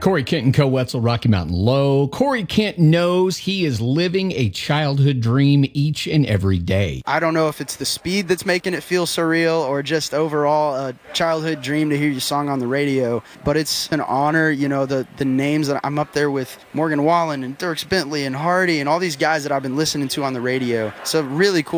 Corey Kent and Co. Wetzel, Rocky Mountain Low. Corey Kent knows he is living a childhood dream each and every day. I don't know if it's the speed that's making it feel surreal or just overall a childhood dream to hear your song on the radio. But it's an honor, you know, the names that I'm up there with Morgan Wallen and Dierks Bentley and Hardy and all these guys that I've been listening to on the radio. It's a really cool